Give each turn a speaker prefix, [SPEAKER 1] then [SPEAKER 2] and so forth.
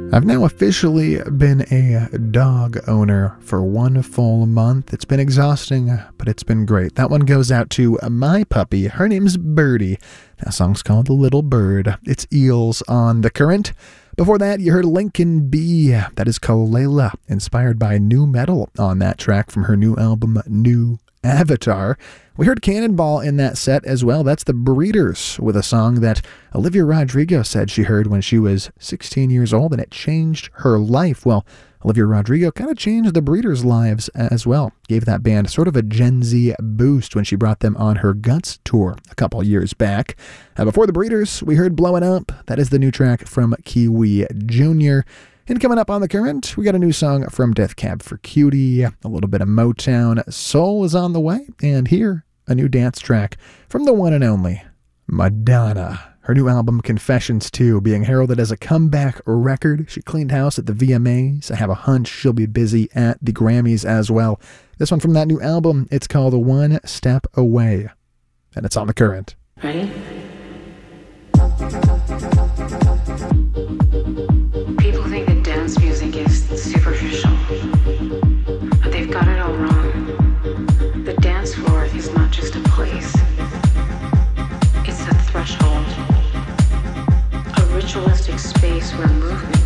[SPEAKER 1] I've now officially been a dog owner for 1 full month. It's been exhausting, but it's been great. That one goes out to my puppy. Her name's Birdie. That song's called The Little Bird. It's Eels on The Current. Before that, you heard Lincoln B. That is Kalela, inspired by nu metal on that track from her new album, New Avatar. We heard Cannonball in that set as well. That's the Breeders with a song that Olivia Rodrigo said she heard when she was 16 years old and it changed her life. Well, Olivia Rodrigo kind of changed the Breeders' lives as well. Gave that band sort of a Gen Z boost when she brought them on her Guts tour a couple years back. Before the Breeders, we heard Blowin' Up. That is the new track from Kiwi Jr. And coming up on The Current, we got a new song from Death Cab for Cutie, a little bit of Motown. Soul is on the way, and here, a new dance track from the one and only Madonna. Her new album, Confessions 2, being heralded as a comeback record. She cleaned house at the VMAs. I have a hunch she'll be busy at the Grammys as well. This one from that new album, it's called One Step Away, and it's on The Current.
[SPEAKER 2] Ready? People think that dance music is superficial, but they've got it all wrong. The dance floor is not just a place, it's a threshold, a ritualistic space where movement